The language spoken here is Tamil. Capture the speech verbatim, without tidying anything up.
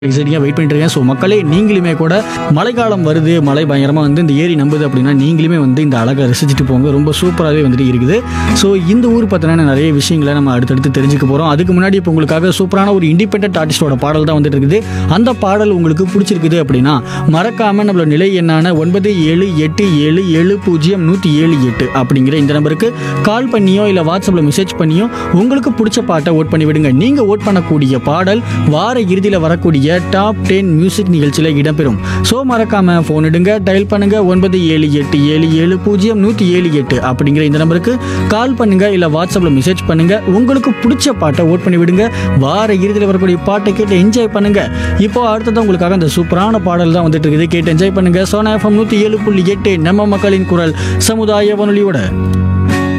எக்ஸைட்டிங்காக வெயிட் பண்ணிட்டு இருக்கேன். ஸோ மக்களே, நீங்களுமே கூட மழைக்காலம் வருது, மழை பயங்கரமாக வந்து இந்த ஏரி நம்புது அப்படின்னா நீங்களுமே வந்து இந்த அழகை ரசிச்சுட்டு போங்க. ரொம்ப சூப்பராகவே வந்துட்டு இருக்குது. ஸோ இந்த ஊர் பற்றின நிறைய விஷயங்களை நம்ம அடுத்தடுத்து தெரிஞ்சுக்க போகிறோம். அதுக்கு முன்னாடி இப்போ உங்களுக்காக சூப்பரான ஒரு இண்டிபெண்டன்ட் ஆர்டிஸ்டோட பாடல் தான் வந்துட்டு இருக்குது. அந்த பாடல் உங்களுக்கு பிடிச்சிருக்குது அப்படின்னா மறக்காமல் நம்மளோட நிலை எண்ணான ஒன்பது ஏழு எட்டு ஏழு ஏழு பூஜ்ஜியம் நூற்றி ஏழு எட்டு அப்படிங்கிற இந்த நம்பருக்கு கால் பண்ணியோ இல்லை வாட்ஸ்அப்பில் மெசேஜ் பண்ணியோ உங்களுக்கு பிடிச்ச பாட்டை ஓட் பண்ணி விடுங்க. நீங்கள் ஓட் பண்ணக்கூடிய பாடல் வார இறுதியில் வரக்கூடிய டாப் டென் மியூசிக் நிகழ்ச்சியில் இடம்பெறும். ஸோ மறக்காம ஃபோன் எடுங்க, டயல் பண்ணுங்க ஒன்பது ஏழு எட்டு ஏழு ஏழு பூஜ்ஜியம் நூற்றி ஏழு எட்டு அப்படிங்கிற இந்த நம்பருக்கு கால் பண்ணுங்க இல்லை வாட்ஸ்அப்பில் மெசேஜ் பண்ணுங்க. உங்களுக்கு பிடிச்ச பாட்டை ஓட் பண்ணி விடுங்க. வார இறுதியில் வரக்கூடிய பாட்டை கேட்டு என்ஜாய் பண்ணுங்க. இப்போ அடுத்ததான் உங்களுக்காக அந்த சூப்பரான பாடல் தான் வந்துட்டு இருக்குது. கேட்டு என்ஜாய் பண்ணுங்க. சோனா எஃப்எம் நூற்றி ஏழு புள்ளி எட்டு நம்ம மக்களின் குரல் சமுதாய வானொலியோட